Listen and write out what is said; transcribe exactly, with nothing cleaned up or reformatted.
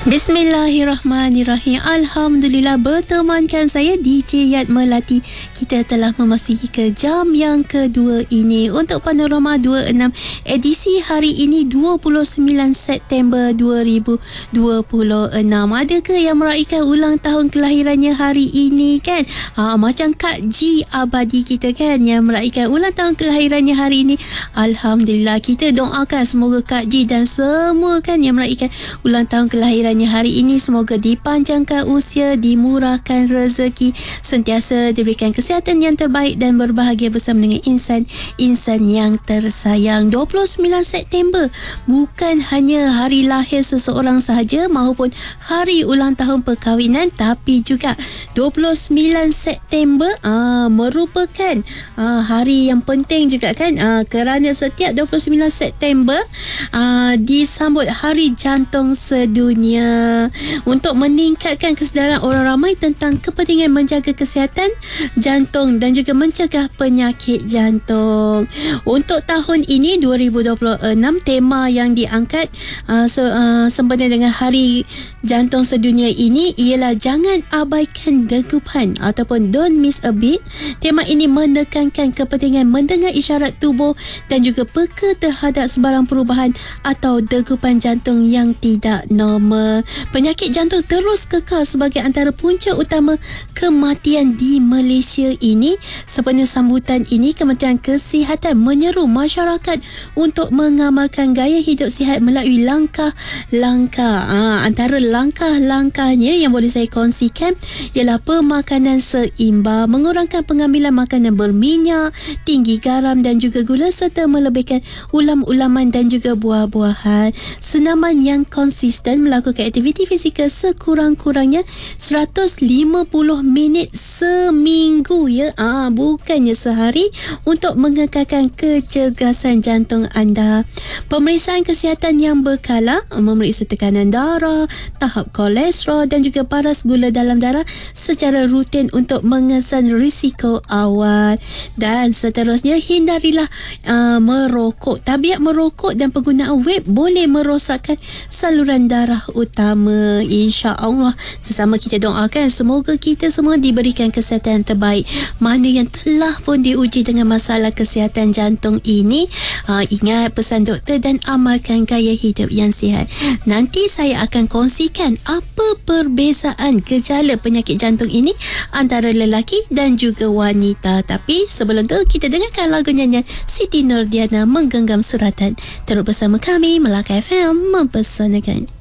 Bismillahirrahmanirrahim. Alhamdulillah, bertemankan saya D J Yat Melati. Kita telah memasuki ke jam yang kedua ini untuk Panorama dua puluh enam edisi hari ini dua puluh sembilan September dua ribu dua puluh enam. Adakah yang meraihkan ulang tahun kelahirannya hari ini kan? Ha, macam Kak G Abadi kita kan yang meraihkan ulang tahun kelahirannya hari ini. Alhamdulillah, kita doakan semoga Kak G dan semua kan yang meraihkan ulang tahun kelahiran hari ini semoga dipanjangkan usia, dimurahkan rezeki, sentiasa diberikan kesihatan yang terbaik dan berbahagia bersama dengan insan-insan yang tersayang. dua puluh sembilan September bukan hanya hari lahir seseorang sahaja maupun hari ulang tahun perkahwinan, tapi juga dua puluh sembilan September aa, merupakan aa, hari yang penting juga kan, aa, kerana setiap dua puluh sembilan September aa, disambut Hari Jantung Sedunia untuk meningkatkan kesedaran orang ramai tentang kepentingan menjaga kesihatan jantung dan juga mencegah penyakit jantung. Untuk tahun ini dua ribu dua puluh enam, tema yang diangkat uh, se- uh, sempena dengan Hari Jantung Sedunia ini ialah jangan abaikan degupan ataupun don't miss a beat. Tema ini menekankan kepentingan mendengar isyarat tubuh dan juga peka terhadap sebarang perubahan atau degupan jantung yang tidak normal. Penyakit jantung terus kekal sebagai antara punca utama kematian di Malaysia ini. Sempena sambutan ini, Kementerian Kesihatan menyeru masyarakat untuk mengamalkan gaya hidup sihat melalui langkah-langkah. Ha, antara langkah-langkahnya yang boleh saya kongsikan ialah pemakanan seimbang, mengurangkan pengambilan makanan berminyak, tinggi garam dan juga gula, serta melebihkan ulam-ulaman dan juga buah-buahan. Senaman yang konsisten, melakukan aktiviti fizikal sekurang-kurangnya seratus lima puluh minit seminggu ya, ah bukannya sehari, untuk mengekalkan kecergasan jantung anda. Pemeriksaan kesihatan yang berkala, memeriksa tekanan darah, tahap kolesterol dan juga paras gula dalam darah secara rutin untuk mengesan risiko awal. Dan seterusnya, hindarilah uh, merokok. Tabiat merokok dan penggunaan vape boleh merosakkan saluran darah utama. InsyaAllah, sesama kita doakan semoga kita semua diberikan kesihatan yang terbaik. Mana yang telah pun diuji dengan masalah kesihatan jantung ini, uh, ingat pesan doktor dan amalkan gaya hidup yang sihat. Nanti saya akan kongsikan apa perbezaan gejala penyakit jantung ini antara lelaki dan juga wanita. Tapi sebelum tu, kita dengarkan lagu nyanyian Siti Nordiana, Menggenggam Suratan. Terus bersama kami, Melaka F M, mempersanakan.